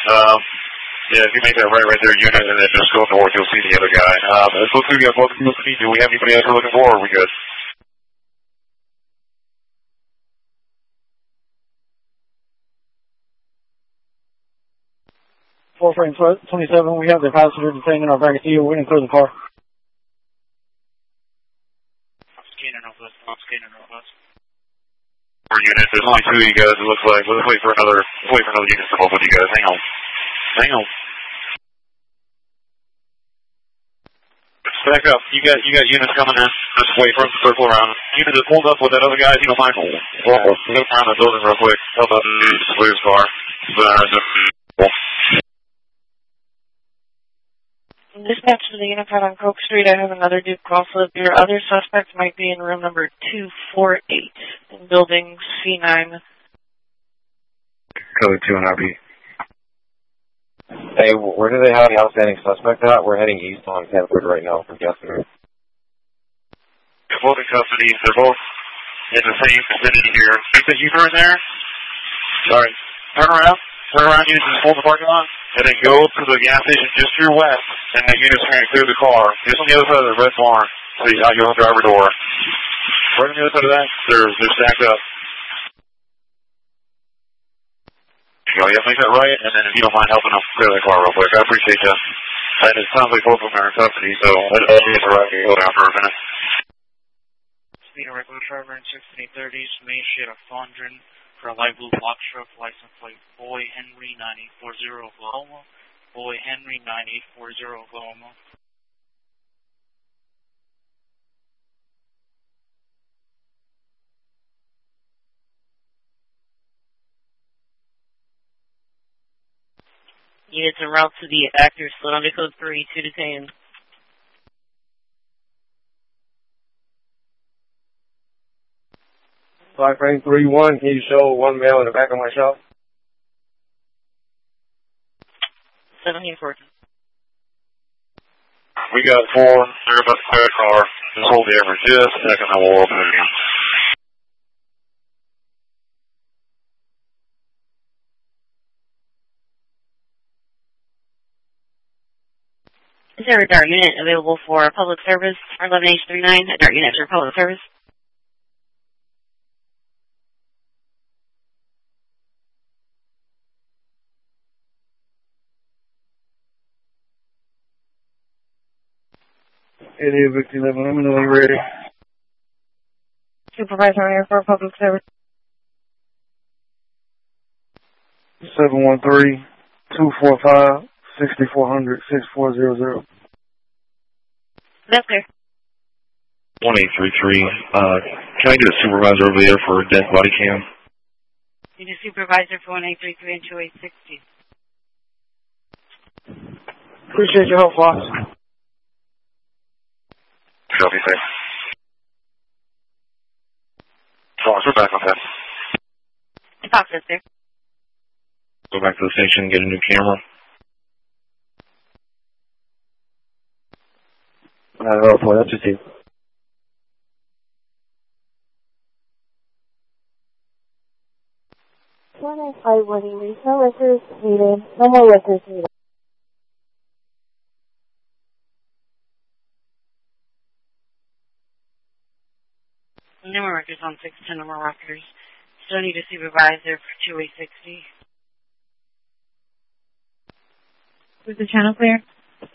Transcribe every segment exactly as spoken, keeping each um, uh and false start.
Um, yeah, if you make that right right there, unit, and then just go north, you'll see the other guy. Um, it looks like we got both people. Do we have anybody else we're looking for, or are we good? four frame twenty-seven, we have the passenger detained in our Bracatillo. We're going to clear the car. I'm scanning Northwest. I'm scanning Northwest. Four units. There's only two of you guys, it looks like. Let's wait for another, let's wait for another unit to come up with you guys. Hang on. Hang on. Back up. You got, you got units coming in. Just wait for them to circle around. Unit just pulled up with that other guy, if you don't mind. Well, look around the building real quick. Help out the police car. Dispatch to the Unified on Coke Street. I have another Duke Crossflip. Your other suspect might be in room number two four eight in building C nine. Code two and R B. Hey, where do they have the outstanding suspect at? We're heading east on Hanford right now from Gessner. They're both in custody. They're both in the same vicinity here. You said you were in there? Sorry. Turn around. Turn around, units, just pull the parking lot, and then go to the gas station just to your west, and the units are going to clear the car. Just on the other side of the red barn, so you got your own driver door. Right on the other side of that, they're, they're stacked up. You know, you have to make that right, and then if you don't mind helping them clear the car real quick, I appreciate that. And it sounds like both of them are in custody, so I'll be at the right go down for a minute. Speed of regular driver in sixteen thirties, Main Street of Fondren. For a light blue box truck, license plate Boy Henry nine eight four zero Oklahoma. Boy Henry nine eight four zero Oklahoma. Units en route to the actors, split on code three, two detained. Five frame three one, can you show one male in the back of my shop? seventeen fourteen. We got four. They're about to clear the car. Just hold the air for just a second, and we'll open it again. Is there a dart unit available for public service? R eleven H thirty-nine, a dart unit for public service. It is Victor eleven. Let me know when you're ready. Supervisor here for public service. seven one three, two four five, six four zero zero, six four zero zero. That's clear. one eight three three. Uh, can I get a supervisor over there for a death body cam? You need a supervisor for one eight three three and two eight six zero. Appreciate your help, boss. Copy, thanks. Fox, we're back on that. Fox is there. Go back to the station and get a new camera. Uh, oh, boy, that's just you. one nine five one English, no records needed. No more records needed. No more records on six ten, no more records. Still need a supervisor for two eight six zero. Is the channel clear?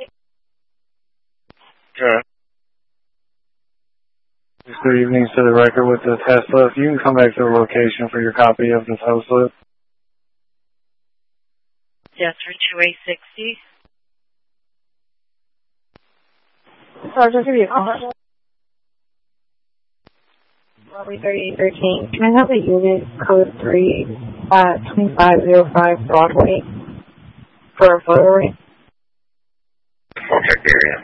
Good. Just good evenings to the record with the Tesla. If you can come back to the location for your copy of the tow slip. Yes, for two eight six zero. Sorry, I'll give you a call. Robbery thirty-eight thirteen. Can I have a unit code three at twenty-five oh five Broadway for a photo array? I'll check the area.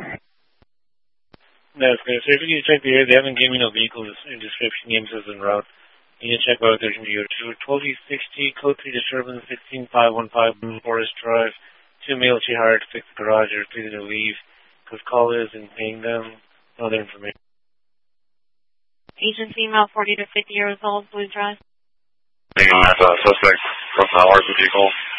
That's good. So if you can check the area, they haven't given me no vehicles in description, name says en route. You can check out there's going to be a twelve E sixty, code three disturbance, sixteen five one five Forest Drive. Two males she hired to fix the garage are pleasing to leave because call is and paying them. No other information. Agent female, forty to fifty years old, Blue Drive. Being on that uh, suspect from the Larson vehicle.